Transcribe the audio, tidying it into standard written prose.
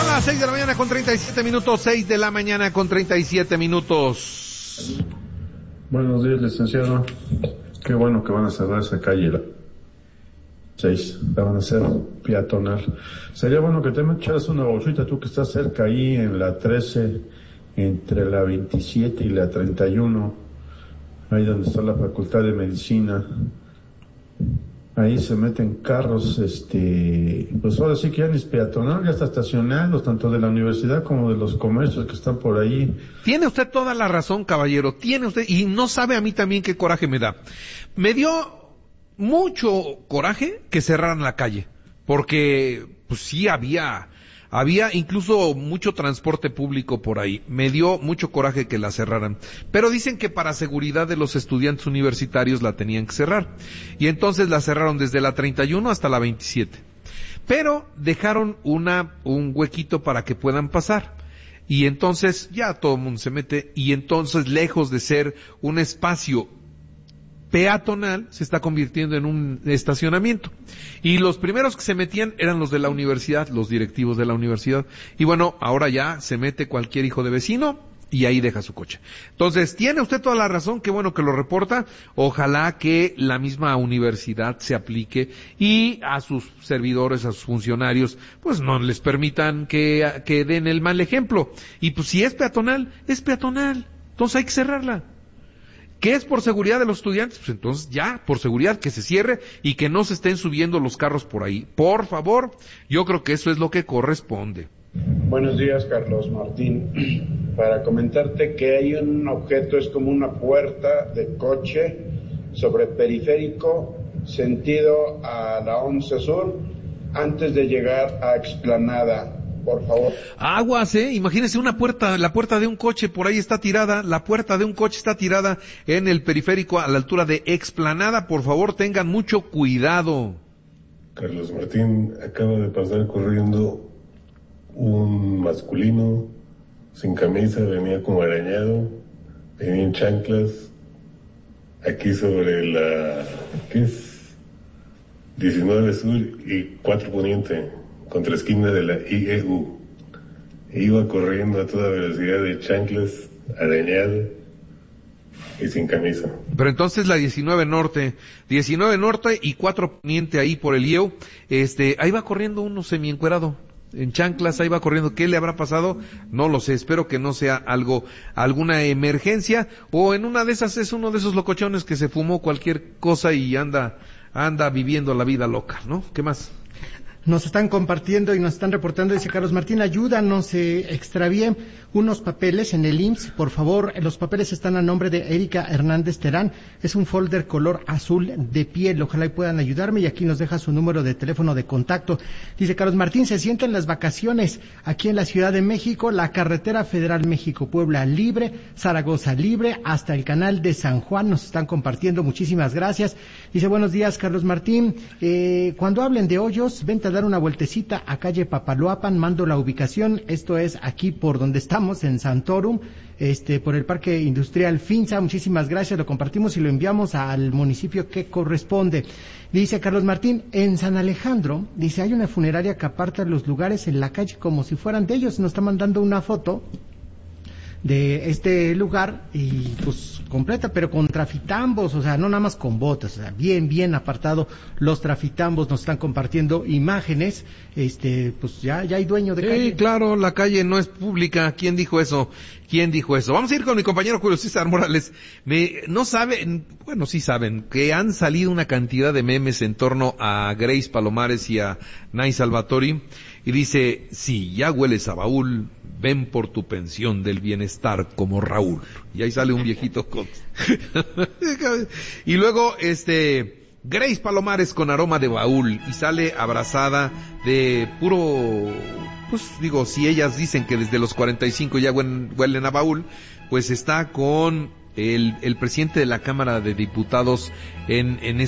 Son las 6 de la mañana con 37 minutos, 6 de la mañana con 37 minutos. Buenos días, licenciado. Qué bueno que van a cerrar esa calle, la 6, la van a hacer peatonal. Sería bueno que te me echaras una bolsita, tú que estás cerca ahí en la 13, entre la 27 y la 31, ahí donde está la Facultad de Medicina. Ahí se meten carros, pues ahora sí que ya ni es peatonal, ya está estacionando, tanto de la universidad como de los comercios que están por ahí. Tiene usted toda la razón, caballero, tiene usted, y no sabe a mí también qué coraje me da. Me dio mucho coraje que cerraran la calle, porque pues sí había incluso mucho transporte público por ahí. Me dio mucho coraje que la cerraran. Pero dicen que para seguridad de los estudiantes universitarios la tenían que cerrar. Y entonces la cerraron desde la 31 hasta la 27. Pero dejaron un huequito para que puedan pasar. Y entonces ya todo el mundo se mete, y entonces lejos de ser un espacio peatonal, se está convirtiendo en un estacionamiento. Y los primeros que se metían eran los de la universidad, los directivos de la universidad. Y bueno, ahora ya se mete cualquier hijo de vecino y ahí deja su coche. Entonces, tiene usted toda la razón, qué bueno que lo reporta. Ojalá que la misma universidad se aplique y a sus servidores, a sus funcionarios, pues no les permitan que den el mal ejemplo. Y pues si es peatonal, es peatonal. Entonces hay que cerrarla. ¿Qué es por seguridad de los estudiantes? Pues entonces ya, por seguridad, que se cierre y que no se estén subiendo los carros por ahí. Por favor, yo creo que eso es lo que corresponde. Buenos días, Carlos Martín. Para comentarte que hay un objeto, es como una puerta de coche sobre Periférico, sentido a la 11 Sur, antes de llegar a Explanada. Por favor. Aguas, imagínense la puerta de un coche por ahí está tirada, la puerta de un coche está tirada en el Periférico a la altura de Explanada. Por favor, tengan mucho cuidado. Carlos Martín, acaba de pasar corriendo un masculino sin camisa, venía como arañado, venía en chanclas, aquí sobre la, ¿qué es? 19 Sur y 4 Poniente. Contra esquina de la IEU. Iba corriendo a toda velocidad de chanclas, arañado y sin camisa. Pero entonces la 19 Norte y 4 Poniente ahí por el IEU, ahí va corriendo uno semiencuerado, en chanclas, ahí va corriendo. ¿Qué le habrá pasado? No lo sé, espero que no sea alguna emergencia, o en una de esas es uno de esos locochones que se fumó cualquier cosa y anda viviendo la vida loca, ¿no? ¿Qué más? Nos están compartiendo y nos están reportando, dice Carlos Martín, ayúdanos, extravié unos papeles en el IMSS, por favor. Los papeles están a nombre de Erika Hernández Terán, es un folder color azul de piel, ojalá y puedan ayudarme, y aquí nos deja su número de teléfono de contacto. Dice Carlos Martín, se sienten las vacaciones aquí en la Ciudad de México, la carretera federal México-Puebla libre, Zaragoza libre, hasta el canal de San Juan, nos están compartiendo, muchísimas gracias. Dice, buenos días, Carlos Martín, cuando hablen de hoyos, vente a dar una vueltecita a calle Papaloapan, mando la ubicación, esto es aquí por donde estamos, en Santorum, por el Parque Industrial Finza. Muchísimas gracias, lo compartimos y lo enviamos al municipio que corresponde. Dice Carlos Martín, en San Alejandro, dice, hay una funeraria que aparta los lugares en la calle como si fueran de ellos, nos está mandando una foto de este lugar y pues completa, pero con trafitambos, o sea, no nada más con botas, o sea, bien apartado los trafitambos, nos están compartiendo imágenes, pues ya hay dueño de calle. Sí, claro, la calle no es pública. ¿Quién dijo eso? Vamos a ir con mi compañero Julio César Morales. No saben, bueno, sí saben, que han salido una cantidad de memes en torno a Grace Palomares y a Nay Salvatori, y dice, si ya hueles a baúl, ven por tu pensión del bienestar como Raúl. Y ahí sale un viejito con... y luego, Grace Palomares con aroma de baúl, y sale abrazada de puro... Pues digo, si ellas dicen que desde los 45 ya huelen a baúl, pues está con el presidente de la Cámara de Diputados en